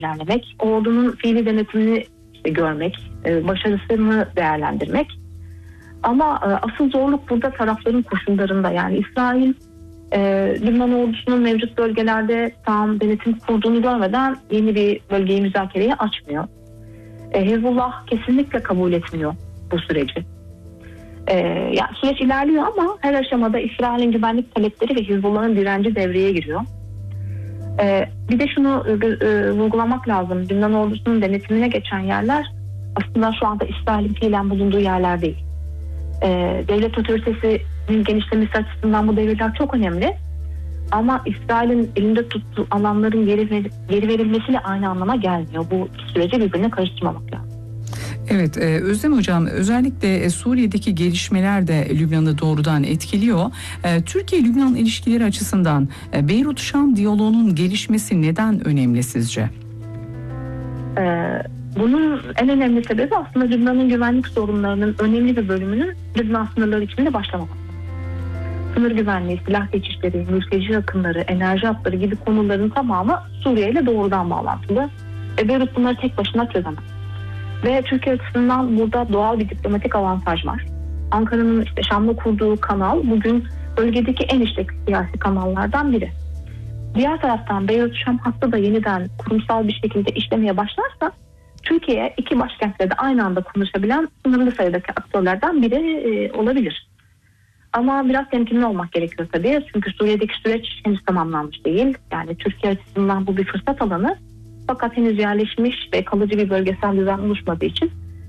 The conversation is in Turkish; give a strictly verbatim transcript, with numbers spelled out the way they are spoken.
ilerlemek, o ordunun fiili denetimini işte görmek, e, başarısını değerlendirmek. Ama e, asıl zorluk burada tarafların koşullarında. Yani İsrail e, Lübnan ordusunun mevcut bölgelerde tam denetim kurduğunu görmeden yeni bir bölgeyi müzakereye açmıyor. E, Hizbullah kesinlikle kabul etmiyor bu süreci. E, yani süreç ilerliyor ama her aşamada İsrail'in güvenlik talepleri ve Hizbullah'ın direnci devreye giriyor. E, bir de şunu e, e, vurgulamak lazım. Lübnan ordusunun denetimine geçen yerler aslında şu anda İsrail'in fiilen bulunduğu yerler değil. E, devlet otoritesinin genişlemesi açısından bu devletler çok önemli. Ama İsrail'in elinde tuttuğu alanların geri, ver, geri verilmesiyle aynı anlama gelmiyor. Bu süreci birbirine karıştırmamak lazım. Evet, e, Özlem Hocam, özellikle e, Suriye'deki gelişmeler de Lübnan'ı doğrudan etkiliyor. E, Türkiye-Lübnan ilişkileri açısından e, Beyrut-Şam diyaloğunun gelişmesi neden önemli sizce? E, bunun en önemli sebebi aslında Lübnan'ın güvenlik sorunlarının önemli bir bölümünün Lübnan sınırları içinde başlamaması. Sınır güvenliği, silah geçişleri, mülteci akınları, enerji hatları gibi konuların tamamı Suriye ile doğrudan bağlantılı. E, Beyrut bunları tek başına çözemez. Ve Türkiye açısından burada doğal bir diplomatik avantaj var. Ankara'nın işte Şam'la kurduğu kanal bugün bölgedeki en işlek siyasi kanallardan biri. Diğer taraftan Beyrut-Şam hattı da yeniden kurumsal bir şekilde işlemeye başlarsa Türkiye iki başkentte de aynı anda konuşabilen sınırlı sayıdaki aktörlerden biri e, olabilir. Ama biraz temkinli olmak gerekiyor tabii. Çünkü Suriye'deki süreç henüz tamamlanmış değil. Yani Türkiye açısından bu bir fırsat alanı. Fakat henüz yerleşmiş ve kalıcı bir bölgesel düzen oluşmadığı için